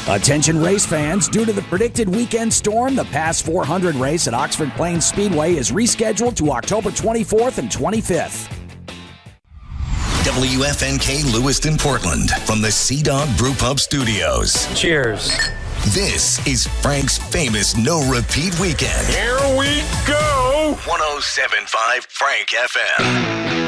Attention race fans, due to the predicted weekend storm, the Past 400 race at Oxford Plains Speedway is rescheduled to October 24th and 25th. WFNK Lewiston, Portland, from the Sea Dog Brewpub Studios. Cheers. This is Frank's famous no-repeat weekend. Here we go! 107.5 Frank FM.